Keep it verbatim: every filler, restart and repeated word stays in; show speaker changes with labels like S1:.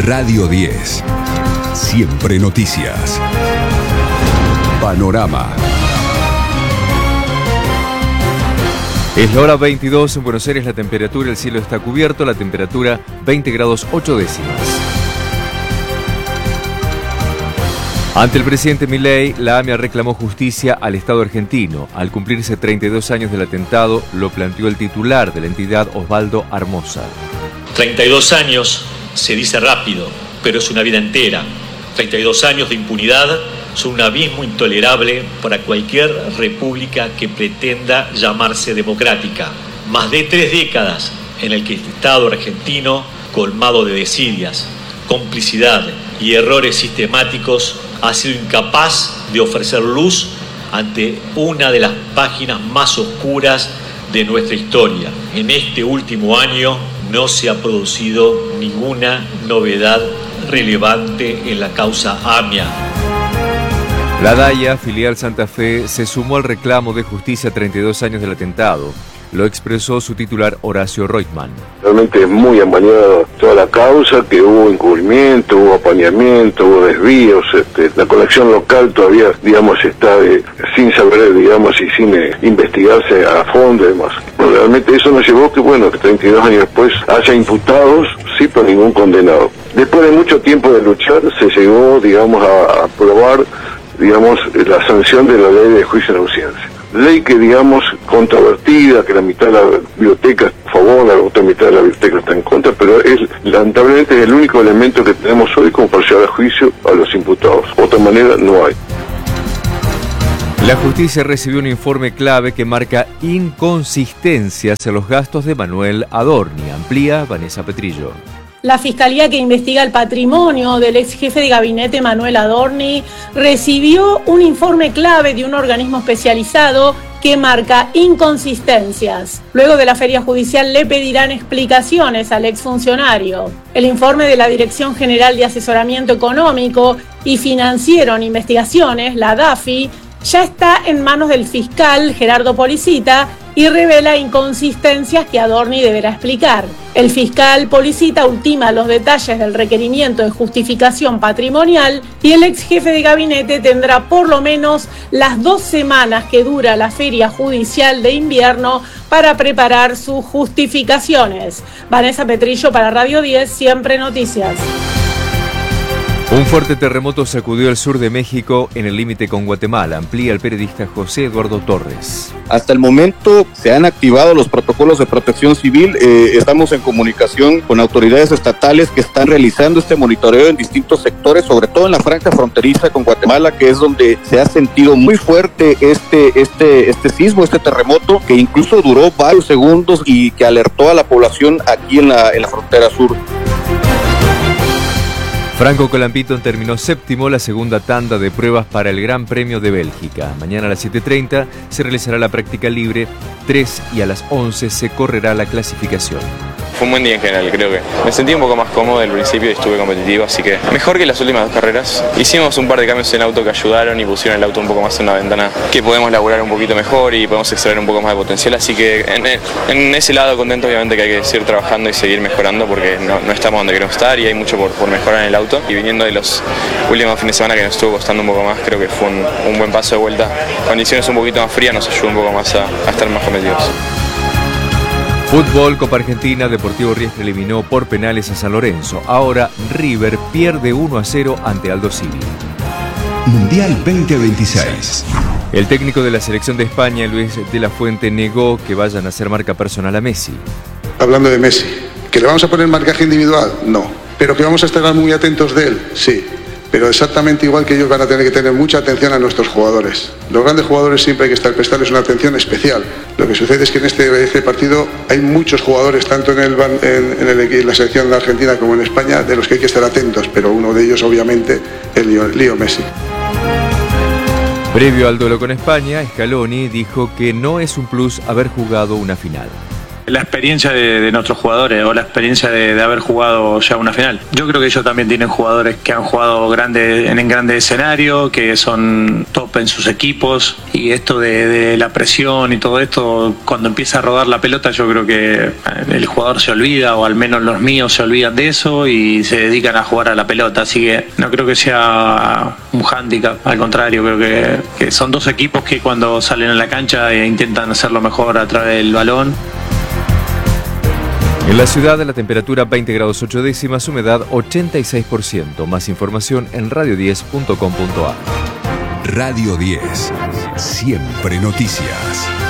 S1: Radio diez. Siempre noticias. Panorama.
S2: Es la hora veintidós en Buenos Aires, la temperatura, el cielo está cubierto, la temperatura veinte grados ocho décimas. Ante el presidente Milei, la AMIA reclamó justicia al Estado argentino. Al cumplirse treinta y dos años del atentado, lo planteó el titular de la entidad, Osvaldo Armoza.
S3: treinta y dos años se dice rápido, pero es una vida entera. treinta y dos años de impunidad son un abismo intolerable para cualquier república que pretenda llamarse democrática. Más de tres décadas en el que el Estado argentino, colmado de desidias, complicidad y errores sistemáticos, ha sido incapaz de ofrecer luz ante una de las páginas más oscuras de nuestra historia. En este último año no se ha producido ninguna novedad relevante en la causa AMIA.
S2: La DAIA, filial Santa Fe, se sumó al reclamo de justicia a treinta y dos años del atentado. Lo expresó su titular Horacio Reutemann.
S4: Realmente es muy amañada toda la causa, que hubo encubrimiento, hubo apañamiento, hubo desvíos, este, la colección local todavía, digamos, está de, sin saber, digamos, y sin eh, investigarse a fondo y demás. Bueno, realmente eso nos llevó que, bueno, que treinta y dos años después haya imputados, sí, pero ningún condenado. Después de mucho tiempo de luchar, se llegó, digamos, a aprobar, digamos, la sanción de la ley de juicio en audiencia. Ley que, digamos, controvertida, que la mitad de la biblioteca está a favor, la otra mitad de la biblioteca está en contra, pero es, lamentablemente, es el único elemento que tenemos hoy como para llevar a juicio a los imputados. Otra manera no hay.
S2: La justicia recibió un informe clave que marca inconsistencias en los gastos de Manuel Adorni. Amplía Vanessa Petrillo.
S5: La Fiscalía que investiga el patrimonio del ex jefe de gabinete Manuel Adorni recibió un informe clave de un organismo especializado que marca inconsistencias. Luego de la feria judicial le pedirán explicaciones al exfuncionario. El informe de la Dirección General de Asesoramiento Económico y Financiero en Investigaciones, la DAFI, ya está en manos del fiscal Gerardo Policita y revela inconsistencias que Adorni deberá explicar. El fiscal Policita ultima los detalles del requerimiento de justificación patrimonial y el ex jefe de gabinete tendrá por lo menos las dos semanas que dura la feria judicial de invierno para preparar sus justificaciones. Vanessa Petrillo para Radio diez, Siempre Noticias.
S2: Un fuerte terremoto sacudió el sur de México en el límite con Guatemala. Amplía el periodista José Eduardo Torres.
S6: Hasta el momento se han activado los protocolos de protección civil. Eh, estamos en comunicación con autoridades estatales que están realizando este monitoreo en distintos sectores, sobre todo en la franja fronteriza con Guatemala, que es donde se ha sentido muy fuerte este, este, este sismo, este terremoto, que incluso duró varios segundos y que alertó a la población aquí en la, en la frontera sur.
S2: Franco Colapinto terminó séptimo la segunda tanda de pruebas para el Gran Premio de Bélgica. Mañana a las siete y treinta se realizará la práctica libre, tres y a las once se correrá la clasificación.
S7: Fue un buen día en general, creo que me sentí un poco más cómodo al principio y estuve competitivo, así que mejor que las últimas dos carreras. Hicimos un par de cambios en el auto que ayudaron y pusieron el auto un poco más en una ventana que podemos laburar un poquito mejor y podemos extraer un poco más de potencial, así que en, en ese lado contento, obviamente, que hay que seguir trabajando y seguir mejorando porque no, no estamos donde queremos estar y hay mucho por, por mejorar en el auto, y viniendo de los últimos fines de semana que nos estuvo costando un poco más, creo que fue un, un buen paso de vuelta. Condiciones un poquito más frías nos ayudan un poco más a, a estar más competitivos.
S2: Fútbol, Copa Argentina, Deportivo Riestra eliminó por penales a San Lorenzo. Ahora River pierde uno a cero ante Aldo Civi.
S1: Mundial veinte veintiséis.
S2: El técnico de la selección de España, Luis de la Fuente, negó que vayan a hacer marca personal a Messi.
S8: Hablando de Messi, ¿que le vamos a poner marcaje individual? No. ¿Pero que vamos a estar muy atentos de él? Sí. Pero exactamente igual que ellos van a tener que tener mucha atención a nuestros jugadores. Los grandes jugadores siempre hay que estar prestarles una atención especial. Lo que sucede es que en este, este partido hay muchos jugadores, tanto en, el, en, en, el, en la selección de Argentina como en España, de los que hay que estar atentos, pero uno de ellos obviamente es Leo, Leo Messi.
S2: Previo al duelo con España, Scaloni dijo que no es un plus haber jugado una final.
S9: la experiencia de, de nuestros jugadores o la experiencia de, de haber jugado ya una final. Yo creo que ellos también tienen jugadores que han jugado grande, en, en grandes escenarios, que son top en sus equipos, y esto de, de la presión y todo esto, cuando empieza a rodar la pelota, yo creo que el jugador se olvida, o al menos los míos se olvidan de eso y se dedican a jugar a la pelota, así que no creo que sea un hándicap, al contrario, creo que, que son dos equipos que cuando salen a la cancha e intentan hacerlo mejor a través del balón.
S2: En la ciudad, la temperatura veinte grados ocho décimas, humedad ochenta y seis por ciento. Más información en radio diez punto com punto a r.
S1: Radio diez. Siempre noticias.